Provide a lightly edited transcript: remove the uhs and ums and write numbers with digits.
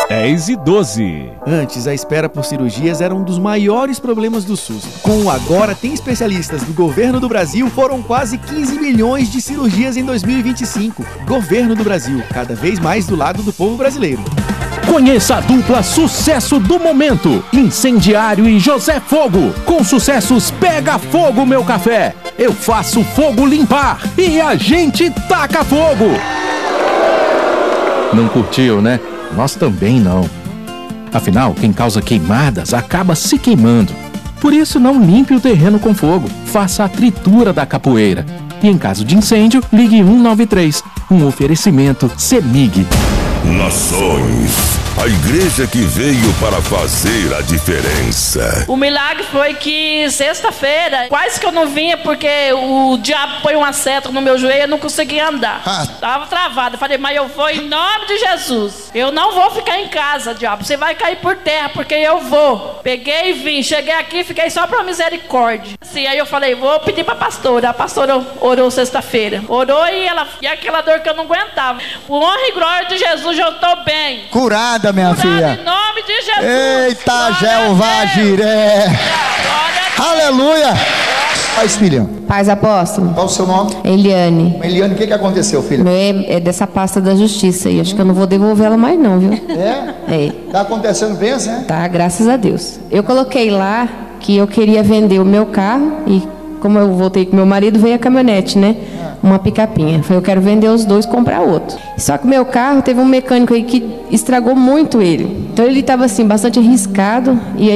10h12. Antes, a espera por cirurgias era um dos maiores problemas do SUS. Com o Agora Tem Especialistas do Governo do Brasil, foram quase 15 milhões de cirurgias em 2025. Governo do Brasil, cada vez mais do lado do povo brasileiro. Conheça a dupla sucesso do momento, Incendiário e José Fogo. Com sucessos Pega Fogo Meu Café, Eu Faço Fogo Limpar e A Gente Taca Fogo. Não curtiu, né? Nós também não. Afinal, quem causa queimadas acaba se queimando. Por isso, não limpe o terreno com fogo. Faça a tritura da capoeira. E em caso de incêndio, ligue 193. Um oferecimento CEMIG. Nações, a igreja que veio para fazer a diferença. O milagre foi que sexta-feira, quase que eu não vinha porque o diabo põe uma seta no meu joelho e eu não conseguia andar. Tava travado. Eu falei, mas eu vou em nome de Jesus. Eu não vou ficar em casa, diabo. Você vai cair por terra porque eu vou. Peguei e vim. Cheguei aqui e fiquei só pra misericórdia. Assim, aí eu falei, vou pedir pra pastora. A pastora orou sexta-feira. Orou e aquela dor que eu não aguentava. Por honra e glória de Jesus, eu tô bem. Curada, minha filha. Em nome de Jesus. Eita, Jeová Jiré. Aleluia. Paz, filha. Paz, apóstolo. Qual o seu nome? Eliane. Eliane, o que aconteceu, filha? É dessa pasta da justiça aí. Acho que eu não vou devolver ela mais não, viu? É? Tá acontecendo bem, né? Tá, graças a Deus. Eu coloquei lá que eu queria vender o meu carro e como eu voltei com meu marido, veio a caminhonete, né? Uma picapinha. Falei, eu quero vender os dois e comprar outro. Só que o meu carro teve um mecânico aí que estragou muito ele. Então ele estava assim, bastante arriscado. E aí